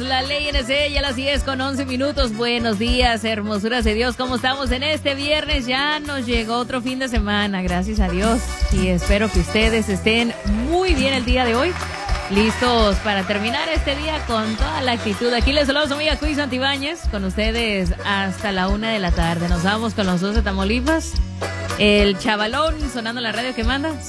la ley NC, ya las 10:11. Buenos días, hermosuras de Dios. ¿Cómo estamos en este viernes? Ya nos llegó otro fin de semana, gracias a Dios. Y espero que ustedes estén muy bien el día de hoy. Listos para terminar este día con toda la actitud. Aquí les saludo a su amiga Cuy Santibáñez, con ustedes hasta la 1 de la tarde. Nos vamos con los dos de Tamaulipas. El chavalón sonando la radio que manda.